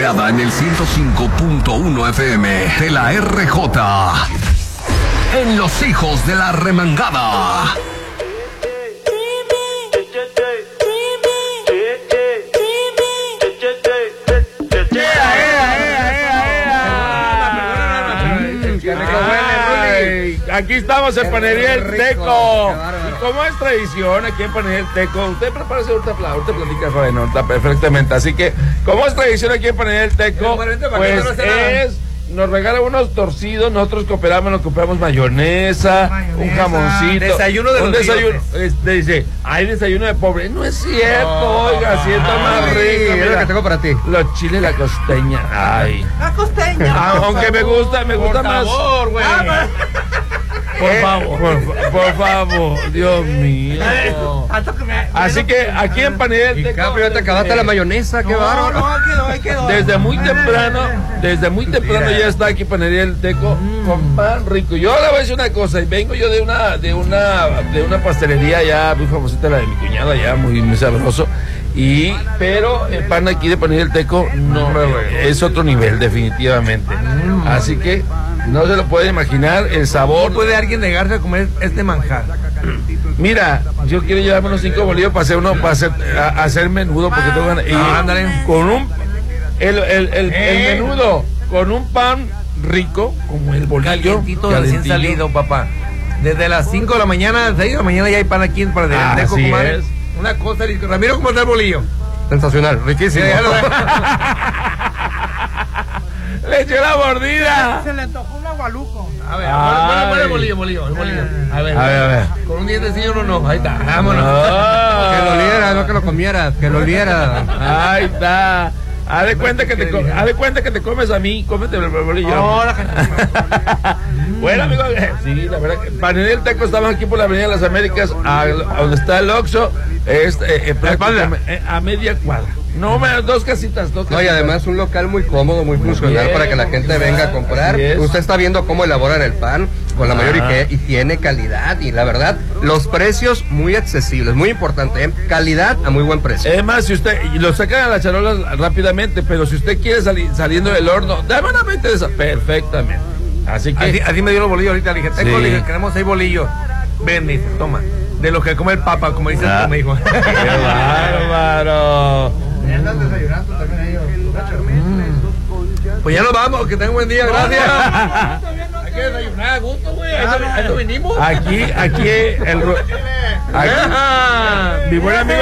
Plateada en el 105.1 FM de la RJ. En Los Hijos de la Remangada. Aquí estamos en Panadería El Teco. Y como es tradición aquí en Panadería El Teco, usted prepárese ahorita platica, joven, ahorita perfectamente. Así que, como es tradición aquí en Panadería El Teco, pues nos regalan unos torcidos, nosotros compramos mayonesa, un jamoncito. Desayuno de los desayuno. Dice, hay desayuno de pobre. No es cierto, oiga, sienta más rico. Es lo que tengo para ti. Los chiles, la costeña. Ay. La costeña. Aunque me gusta Por más. favor, güey. Por favor, Dios mío. Así que aquí en Panadería El Teco, Pero te acabaste la mayonesa, qué bárbaro. Ahí quedó. desde muy temprano ya está aquí Panadería El Teco con pan rico. Yo le voy a decir una cosa, y vengo yo de una pastelería ya muy famosita, la de mi cuñada, ya muy sabroso. Pero el pan aquí de Panadería El Teco no es otro nivel, definitivamente. Así que no se lo puede imaginar el sabor. ¿Cómo puede alguien negarse a comer este manjar? Mira, yo quiero llevarme unos 5 bolillos para hacer menudo, porque tengo ganas. Con el menudo, con un pan rico, como el bolillo. Calientito, recién salido, papá. Desde las 5 de la mañana, 6 de la mañana ya hay pan aquí para el Teco, comadre. Una cosa, Ramiro, ¿cómo está el bolillo? Sensacional, riquísimo. Le echó la mordida. Se le antojó un agualuco. A ver, pon el bolillo. A ver. Con un dientecillo no. Ahí está, vámonos. Que lo olieras, no que lo comieras, que lo olieras. Ahí está. Haz de cuenta que te comes a mí, cómete el bolillo. Bueno, amigo, sí, la verdad que Panadería El Teco, estamos aquí por la Avenida de las Américas, donde está el Oxxo, a media cuadra. No, dos casitas. No, y además un local muy cómodo, muy funcional para que la gente venga a comprar. Usted está viendo cómo elaboran el pan con la mayor higiene, calidad, y la verdad, los precios muy accesibles, muy importante, ¿eh? Calidad a muy buen precio. Es más, si usted lo sacan a las charolas rápidamente, pero si usted quiere saliendo del horno, dame una mente de esa, perfectamente. Así que así me dio los bolillos ahorita, le dije, Teco, le dije, queremos 6 bolillos. Ven, dice, toma. De los que come el papa, como dice tu hijo. ¡Qué bárbaro! Andan desayunando también ellos. Pues ya nos vamos, que tengan buen día, gracias. Hay que desayunar a gusto, güey. A eso vinimos. Aquí mi buen amigo,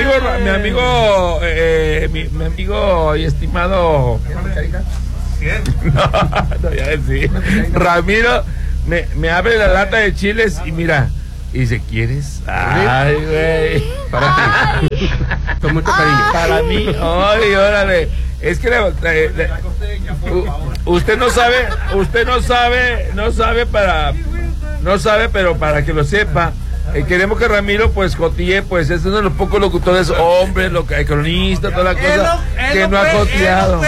mi amigo y estimado. ¿Quién? No voy a decir. Ramiro me abre la lata de chiles y mira. Y dice, ¿quieres? Ay, güey. Para ti. Con mucho cariño. Para mí. Ay, órale. Es que usted no sabe, pero para que lo sepa, queremos que Ramiro pues jotíe, pues es uno de los pocos locutores hombres, cronistas, toda la cosa, que no ha joteado.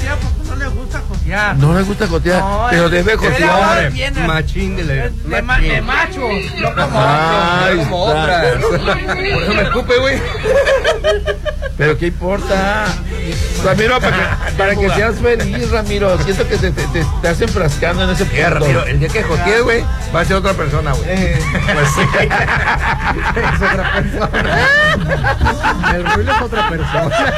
No le gusta jotear, pero debe jotear. Machín de macho, no como otra. Por eso me escupe, güey. Pero qué importa, Ramiro, para que seas feliz, Ramiro. Siento que te estás enfrascando en ese punto. Ramiro, el día que jotees, güey, va a ser otra persona, güey. Pues sí. Es otra persona. El ruido es otra persona.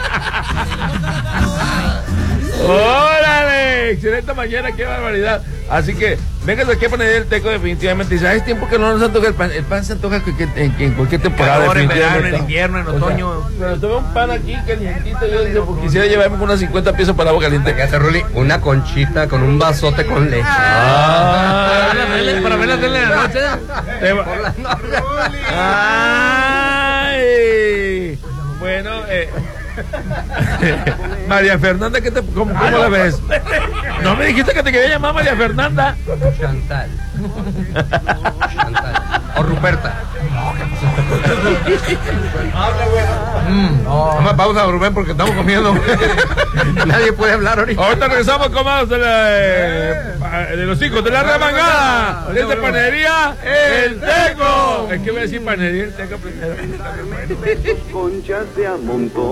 ¡Órale! Excelente mañana, qué barbaridad. Así que, vengas aquí a Panadería El Teco, definitivamente. Dice, es tiempo que no nos antoja el pan. El pan se antoja en cualquier temporada. En verano, en invierno, en otoño. Pero tuve un pan aquí calientito. Yo dije, pues quisiera llevarme unas 50 piezas para agua caliente. ¿Qué hace, Ruli? Una conchita con un vasote con leche. Para ver la tele en la noche. Por la noche. Ay. Bueno, María Fernanda, ¿cómo la ves? No me dijiste que te quería llamar María Fernanda. Chantal. O Ruperta. Vamos a pausa, Rubén, porque estamos comiendo. Nadie puede hablar ahorita. Ahorita regresamos con más de los hijos de la remangada. Desde Panadería El Teco. Es que voy a decir Panadería El Teco primero. Conchas de a montón.